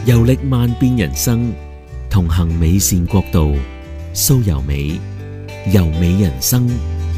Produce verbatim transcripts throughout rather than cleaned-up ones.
遊歷萬變人生，同行美善國度，蘇柔美，柔美人生。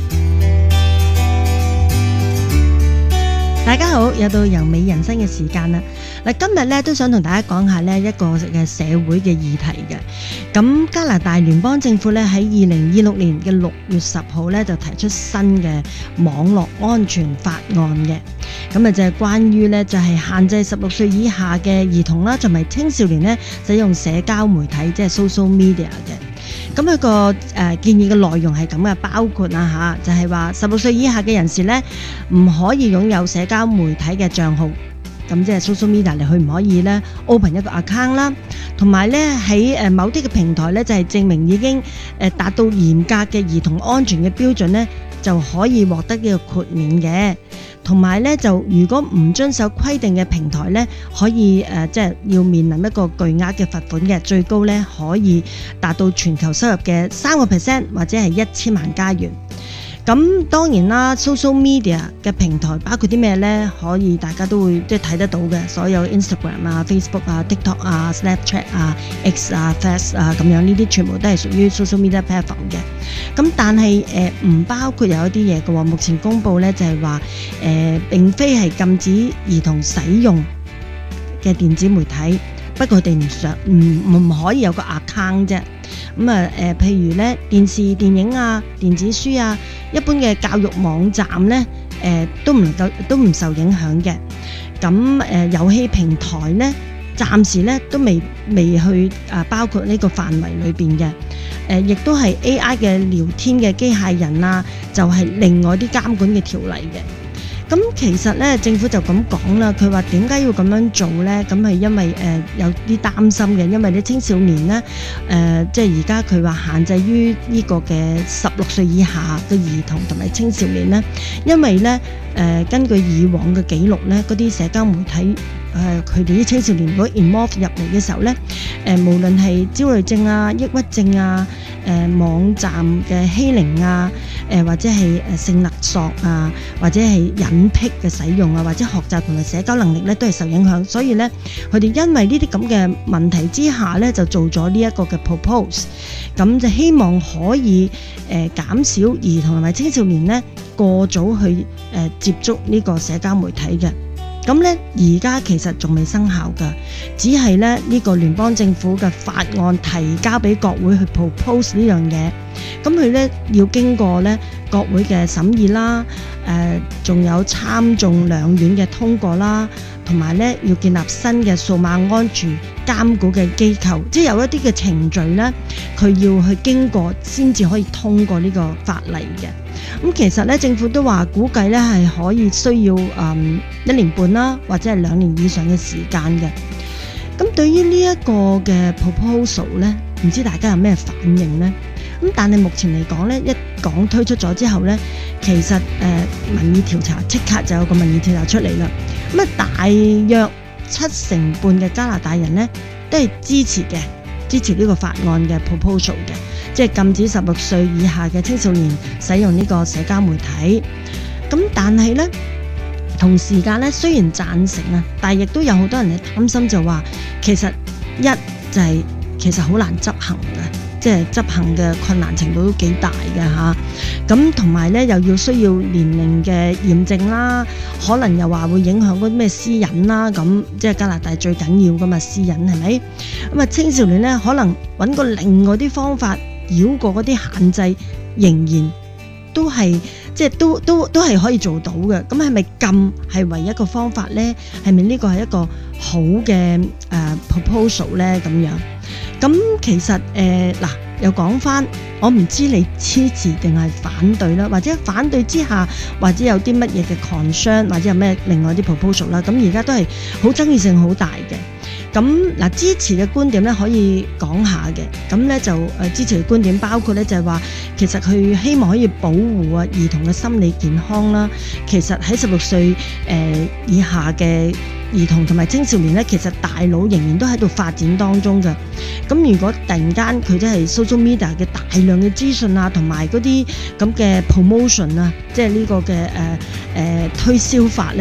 大家好，又到柔美人生嘅時間啦。嗱，今日咧都想同大家講下呢一個嘅社會嘅議題嘅。咁加拿大聯邦政府咧喺二零二六年嘅六月十號咧就提出新嘅網絡安全法案嘅。咁啊就係關於咧就係限制十六歲以下嘅兒童啦，同埋青少年咧使用社交媒體，即係 social media 嘅。咁佢個誒建議嘅內容係咁嘅，包括啊嚇，就係話十六歲以下嘅人士咧唔可以擁有社交媒體嘅帳號，咁即係 social media 嚟，佢唔可以咧 open 一個 account 啦，同埋咧喺誒某啲嘅平台咧就係證明已經誒達到嚴格嘅兒童安全嘅標準咧，就可以獲得呢個豁免嘅。同埋咧就如果唔遵守規定嘅平台咧，可以誒即係要面臨一個巨額嘅罰款嘅，最高咧可以達到全球收入嘅三個 percent 或者係一千萬加元。咁當然啦 social media 嘅平台包括啲咩呢？可以大家都會即係睇得到嘅，所有 Instagram 啊、Facebook 啊、TikTok 啊、Snapchat 啊、X 啊、Face 啊咁樣，呢啲全部都係屬於 social media platform 嘅。咁但係誒唔包括有一啲嘢嘅喎，目前公佈呢就係話誒並非係禁止兒童使用嘅電子媒體，不過佢哋唔想唔唔可以有個 account 啫。咁啊誒，譬如咧電視、電影啊、電子書啊，一般嘅教育網站咧，誒、呃、都唔能夠都唔受影響嘅。咁誒遊戲平台咧，暫時咧都未未去啊包括呢個範圍裏邊嘅。誒、呃、亦都係 A I 嘅聊天嘅機械人啊，就係、是、另外啲監管嘅條例嘅。咁其實咧，政府就咁講啦。佢話點解要咁樣做咧？咁係因為誒、呃、有啲擔心嘅，因為啲青少年咧，誒、呃、即係而家佢話限制於呢個嘅十六歲以下嘅兒童同埋青少年咧，因為咧誒、呃、根據以往嘅記錄咧，嗰啲社交媒體誒佢哋啲青少年如果 involve 入嚟嘅時候咧，誒、呃、無論係焦慮症啊、抑鬱症啊、誒、呃、網站嘅欺凌啊、誒、呃、或者係誒性勒索啊，或者係隱僻嘅使用啊，或者學習同埋社交能力咧都係受影響，所以咧佢哋因為呢啲咁嘅問題之下咧，就做咗呢一個嘅 propose， 咁就希望可以誒、呃、減少兒童同埋青少年咧過早去誒、呃、接觸呢個社交媒體嘅。咁咧，而家其實仲未生效㗎，只係咧呢個聯邦政府嘅法案提交俾國會去 propose 呢樣嘢，咁佢咧要經過咧國會嘅審議啦，誒、呃，仲有參眾兩院嘅通過啦，同埋咧要建立新嘅數碼安全監管嘅機構，即係有一啲嘅程序咧，佢要去經過先至可以通過呢個法例嘅。咁其實咧，政府都話估計咧係可以需要誒、嗯、一年半啦，或者係兩年以上嘅時間嘅。咁對於呢一個嘅 proposal 咧，唔知大家有咩反應呢？咁但係目前嚟講咧，一講推出咗之後咧，其實誒、呃、民意調查即刻就有個民意調查出嚟啦。咁啊，大約七成半嘅加拿大人咧都係支持嘅，支持呢個法案嘅 proposal 嘅。即係禁止十六歲以下嘅青少年使用呢個社交媒體。咁但係呢，同時間呢，雖然贊成啊，但係亦都有好多人嘅擔心，就話其實一就係、是、其實好難執行嘅，即係執行嘅困難程度都幾大嘅嚇。咁同埋呢，又要需要年齡嘅驗證啦，可能又話會影響嗰啲咩私隱啦。咁即係加拿大最緊要噶嘛，私隱係咪？咁啊，青少年呢，可能揾個另外啲方法繞過嗰啲限制，仍然都係即係都都都係可以做到嘅。咁係咪禁係唯一一個方法呢？係咪呢個係一個好嘅誒、呃、proposal 呢？咁樣咁其實誒嗱、呃、又講翻，我唔知你支持定係反對啦，或者反對之下，或者有啲乜嘢嘅 concern， 或者有咩另外啲 proposal 啦。咁而家都係好爭議性好大嘅。咁嗱，支持嘅觀點咧可以講下嘅，咁咧就誒支持嘅觀點包括咧就係話，其實佢希望可以保護啊兒童嘅心理健康啦。其實喺十六歲誒以下嘅兒童同埋青少年咧，其實大腦仍然都喺度發展當中嘅。咁如果突然間佢真係 social media 嘅大量嘅資訊啊，同埋嗰啲咁嘅 promotion 啊，即係呢個嘅誒誒推銷法咧。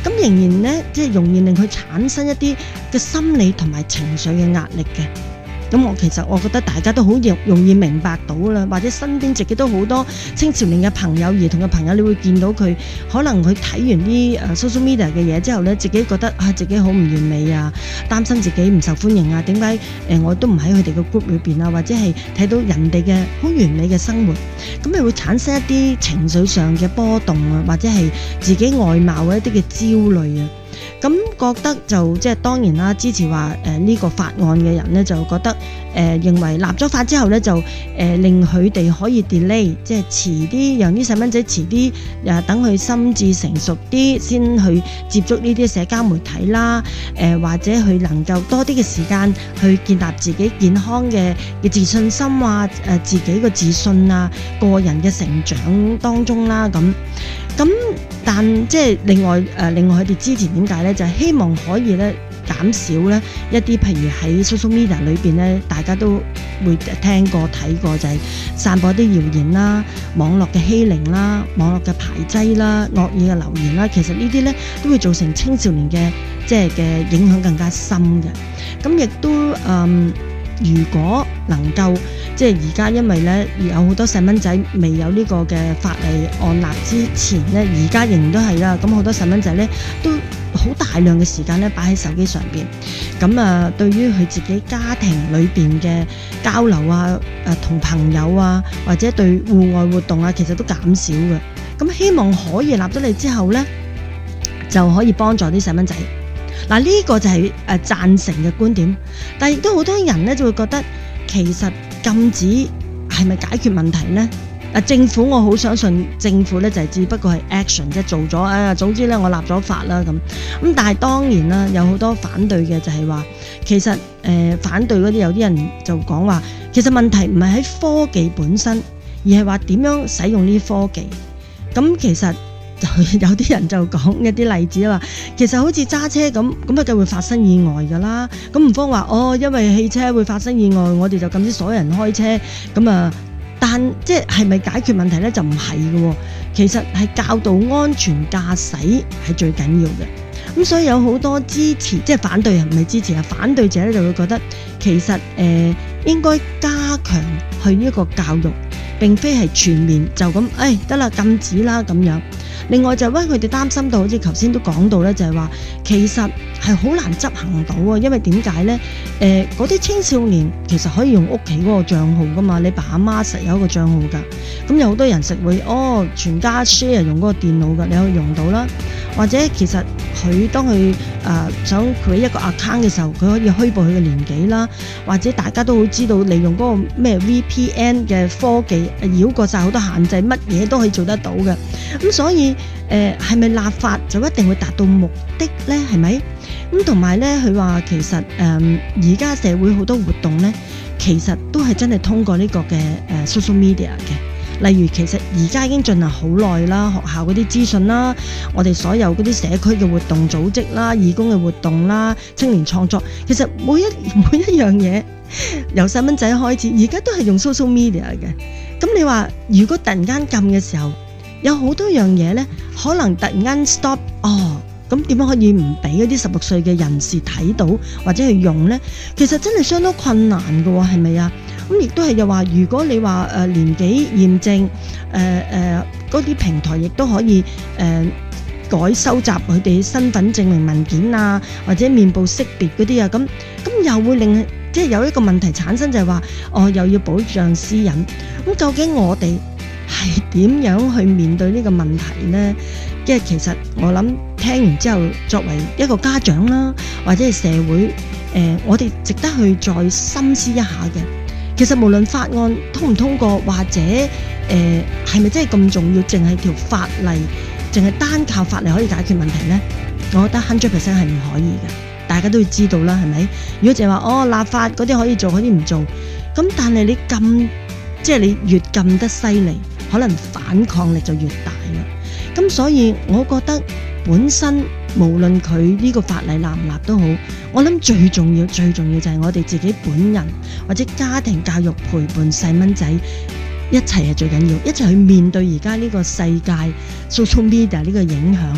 咁仍然咧即係容易令佢產生一啲嘅心理同埋情緒嘅壓力嘅。咁我其實我覺得大家都好容容易明白到啦，或者身邊自己都好多青少年嘅朋友、兒童嘅朋友，你會見到佢可能佢睇完啲誒 social media 嘅嘢之後咧，自己覺得啊自己好唔完美啊，擔心自己唔受歡迎啊，點解誒我都唔喺佢哋嘅 group 裏邊啊，或者係睇到人哋嘅好完美嘅生活，咁你會產生一啲情緒上嘅波動啊，或者係自己外貌嘅一啲嘅焦慮啊。咁覺得就即係當然啦，支持話誒呢個法案嘅人咧就覺得誒、呃、認為立咗法之後咧就誒、呃、令佢哋可以 delay， 即係遲啲讓啲細蚊仔遲啲誒等佢心智成熟啲先去接觸呢啲社交媒體啦，誒、呃、或者佢能夠多啲嘅時間去建立自己健康嘅嘅自信心啊，誒、呃、自己嘅自信啊，個人嘅成長當中啦咁。咁但即係另外誒、呃，另外佢哋支持點解咧？就係、是、希望可以咧減少咧一啲，譬如喺 social media 裏邊咧，大家都會聽過睇過，就係散播啲謠言啦、網絡嘅欺凌啦、網絡嘅排擠啦、惡意嘅留言啦。其實呢啲咧都會造成青少年嘅即係嘅影響更加深嘅。咁亦都誒、嗯，如果能夠即係而家，因為咧有好多細蚊仔未有呢個嘅法例案立之前咧，而家仍然都係啦。咁好多細蚊仔咧都好大量嘅時間咧擺喺手機上邊，咁啊對於佢自己家庭裏邊嘅交流啊、誒同朋友啊，或者對戶外活動啊，其實都減少嘅。咁希望可以立咗例之後咧，就可以幫助啲細蚊仔。嗱，呢個就係誒贊成嘅觀點，但係亦都好多人咧就會覺得其實禁止係咪解決問題呢？啊，政府我好相信政府咧就係只不過係 action 即係做咗，啊總之咧我立咗法啦咁。咁但係當然啦，有好多反對嘅就係話，其實誒、呃、反對嗰啲有啲人就講話，其實問題唔係喺科技本身，而係話點樣使用呢啲科技。咁其實就有啲人就講一啲例子話，其實好似揸車咁，咁啊就會發生意外㗎啦。咁唔方話哦，因為汽車會發生意外，我哋就禁止所有人開車咁啊。但即係咪解決問題咧？就唔係嘅，其實係教導安全駕駛係最緊要嘅。咁所以有好多支持，即係反對人唔係支持啊，反對者咧就會覺得其實誒、呃、應該加強去呢個教育，並非係全面就咁誒得啦禁止啦咁樣。另外就係佢哋擔心到，好似頭先都講到咧，就係話其實係好難執行到啊，因為點解咧？誒嗰啲青少年其實可以用屋企嗰個帳號噶嘛，你爸阿媽實有一個帳號㗎。咁有好多人實會哦，全家 share 用嗰個電腦㗎，你可以用到啦。或者其實佢當佢誒、呃、想 create 一個 account 嘅時候，佢可以虛報佢嘅年紀啦。或者大家都好知道利用嗰個咩 V P N 嘅科技，繞過晒好多限制，乜嘢都可以做得到嘅。咁所以誒係咪立法就一定會達到目的咧？係咪？咁同埋咧，佢話其實誒而家社會好多活動咧，其實都係真係通過呢個嘅誒 social media 嘅。例如其實而家已經進行好耐啦，學校嗰啲資訊啦，我哋所有嗰啲社區嘅活動組織啦、義工嘅活動啦、青年創作，其實每一每一樣嘢由細蚊仔開始，而家都係用 social media 嘅。咁你話如果突然間禁嘅時候，有好多樣嘢咧，可能突然間 stop 哦，咁點樣可以唔俾嗰啲十六歲嘅人士睇到或者去用咧？其實真係相當困難㗎喎，係咪啊？咁亦都係又話，如果你話誒、呃、年紀驗證，誒誒嗰啲平台亦都可以誒、呃、改收集佢哋身份證明文件啊，或者面部識別嗰啲啊，咁咁又會令即係有一個問題產生，就係話哦又要保障私隱。咁究竟我哋係點樣去面對呢個問題呢？即係其實我諗聽完之後，作為一個家長啦，或者係社會，誒、呃、我哋值得去再深思一下嘅。其實無論法案通唔通過，或者誒係咪真係咁重要，淨係條法例，淨係單靠法例可以解決問題呢？我覺得百分之百係唔可以嘅。大家都要知道啦，係咪？如果淨係話哦立法嗰啲可以做，嗰啲唔做，咁但係你禁，即係你越禁得犀利，可能反抗力就越大啦。咁所以我覺得本身無論佢呢個法例立唔立都好，我諗最重要最重要就係我哋自己本人或者家庭教育陪伴細蚊仔一齊係最緊要，一齊去面對而家呢個世界 social media 呢個影響，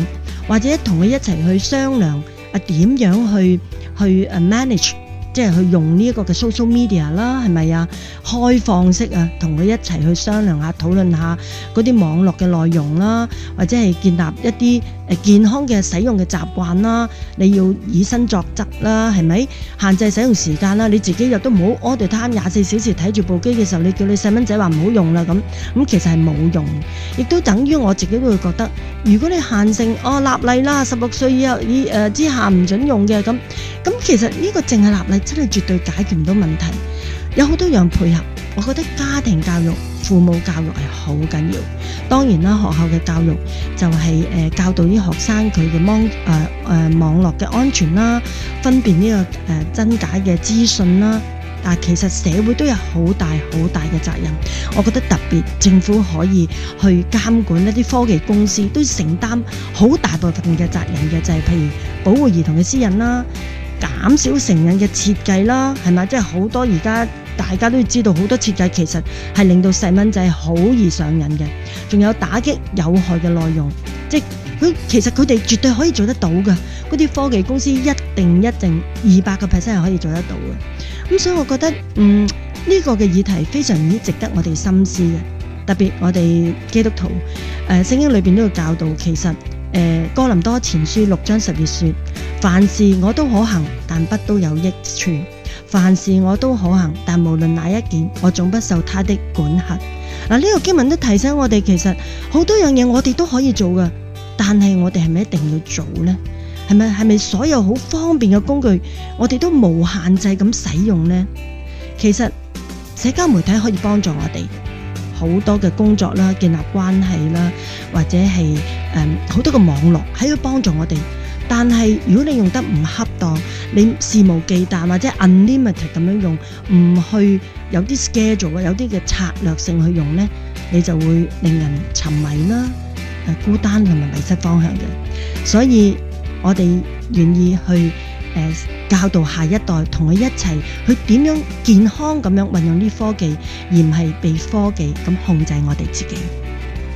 或者同佢一齊去商量啊點樣去去誒 manage。即係去用呢一個嘅 social media 啦，係咪啊？開放式啊，同佢一齊去商量下、討論下嗰啲網絡嘅內容啦，或者係建立一啲誒健康嘅使用嘅習慣啦。你要以身作則啦，係咪？限制使用時間啦，你自己又都唔好 all the time 廿四小時睇住部機嘅時候，你叫你細蚊仔話唔好用啦咁，咁其實係冇用，亦都等於我自己都會覺得，如果你限性哦立例啦，十六歲以後以誒之下唔準用嘅咁，咁其實呢個淨係立例。真係絕對解決唔到問題，有好多樣配合。我覺得家庭教育、父母教育係好緊要。當然啦，學校嘅教育就係、是、誒、呃、教導啲學生佢嘅網誒誒網絡嘅安全啦，分辨呢、這個誒、呃、真假嘅資訊啦。但係其實社會都有好大好大嘅責任。我覺得特別政府可以去監管一啲科技公司，都承擔好大部分嘅責任嘅，就係、是、譬如保護兒童嘅私隱啦。減少成人嘅設計啦，係咪？即係好多而家大家都知道，好多設計其實係令到細蚊仔好易上癮嘅。仲有打擊有害嘅內容，即係佢其實佢哋絕對可以做得到嘅。嗰啲科技公司一定一定二百個 percent 係可以做得到嘅。咁所以我覺得，嗯，呢、這個嘅議題非常之值得我哋深思嘅。特別我哋基督徒，誒、呃，聖經裏邊都有教導，其實。誒哥林多前書六章十節說：凡事我都可行，但不都有益處；凡事我都可行，但無論哪一件，我總不受他的管轄。嗱，呢個經文都提醒我哋，其實好多樣嘢我哋都可以做㗎，但係我哋係咪一定要做呢？係咪係咪所有好方便嘅工具，我哋都無限制咁使用呢？其實社交媒體可以幫助我哋。好多嘅工作啦，建立關係啦，或者係誒好多嘅網絡喺度幫助我哋。但係如果你用得唔恰當，你肆無忌憚或者 unlimited 咁樣用，唔去有啲 schedule 有啲嘅策略性去用呢，你就會令人沉迷啦、誒孤單同埋迷失方向嘅。所以我哋願意去誒、呃、教導下一代，同佢一齊去點樣健康咁樣運用啲科技，而唔係被科技咁控制我哋自己。